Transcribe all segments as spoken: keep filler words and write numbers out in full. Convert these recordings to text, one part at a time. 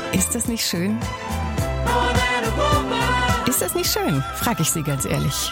Ist das nicht schön? Ist das nicht schön? Frage ich Sie ganz ehrlich.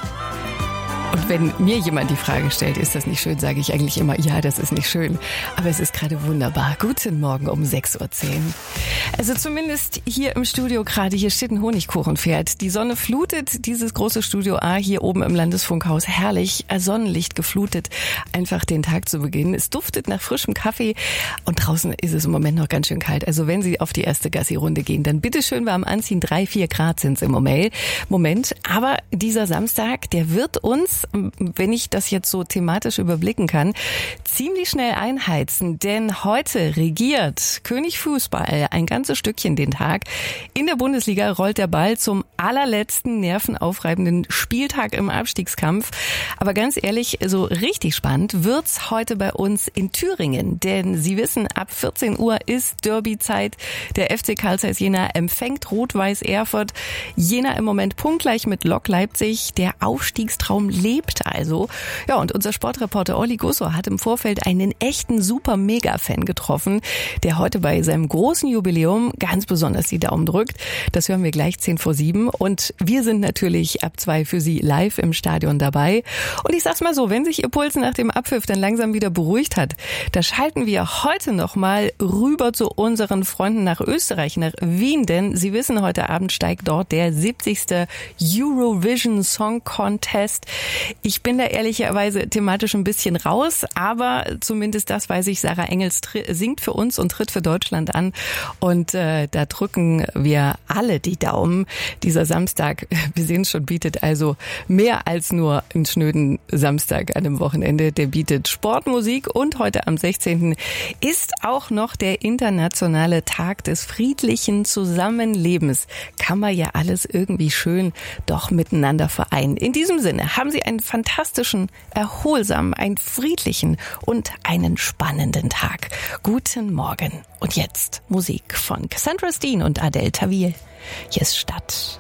Und wenn mir jemand die Frage stellt, ist das nicht schön, sage ich eigentlich immer, ja, das ist nicht schön. Aber es ist gerade wunderbar. Guten Morgen um sechs Uhr zehn. Also zumindest hier im Studio gerade, hier steht ein Honigkuchenpferd. Die Sonne flutet dieses große Studio A hier oben im Landesfunkhaus. Herrlich, Sonnenlicht geflutet, einfach den Tag zu beginnen. Es duftet nach frischem Kaffee und draußen ist es im Moment noch ganz schön kalt. Also wenn Sie auf die erste Gassi-Runde gehen, dann bitte schön warm anziehen. Drei, vier Grad sind es im Moment. Aber dieser Samstag, der wird uns, wenn ich das jetzt so thematisch überblicken kann, ziemlich schnell einheizen. Denn heute regiert König Fußball ein ganzes Stückchen den Tag. In der Bundesliga rollt der Ball zum allerletzten nervenaufreibenden Spieltag im Abstiegskampf. Aber ganz ehrlich, so richtig spannend wird's heute bei uns in Thüringen. Denn Sie wissen, ab vierzehn Uhr ist Derby-Zeit. Der F C Carl Zeiss Jena empfängt Rot-Weiß Erfurt. Jena im Moment punktgleich mit Lok Leipzig. Der Aufstiegstraum lebt also. Ja, und unser Sportreporter Olli Gusso hat im Vorfeld einen echten Super-Mega-Fan getroffen, der heute bei seinem großen Jubiläum ganz besonders die Daumen drückt. Das hören wir gleich zehn vor sieben. Und wir sind natürlich ab zwei für Sie live im Stadion dabei. Und ich sag's mal so, wenn sich Ihr Puls nach dem Abpfiff dann langsam wieder beruhigt hat, da schalten wir heute nochmal rüber zu unseren Freunden nach Österreich, nach Wien. Denn Sie wissen, heute Abend steigt dort der siebzigste Eurovision Song Contest. Ich bin da ehrlicherweise thematisch ein bisschen raus, aber zumindest das weiß ich, Sarah Engels tri- singt für uns und tritt für Deutschland an. Und äh, da drücken wir alle die Daumen. Dieser Samstag, wir sehen es schon, bietet also mehr als nur einen schnöden Samstag an einem Wochenende. Der bietet Sportmusik und heute am sechzehnten ist auch noch der internationale Tag des friedlichen Zusammenlebens. Kann man ja alles irgendwie schön doch miteinander vereinen. In diesem Sinne haben Sie einen fantastischen, erholsamen, einen friedlichen und einen spannenden Tag. Guten Morgen. Und jetzt Musik von Cassandra Steen und Adele Tawil. Hier ist Stadt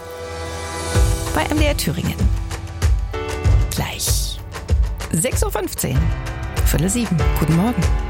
bei M D R Thüringen. Gleich sechs Uhr fünfzehn. Viertel sieben. Guten Morgen.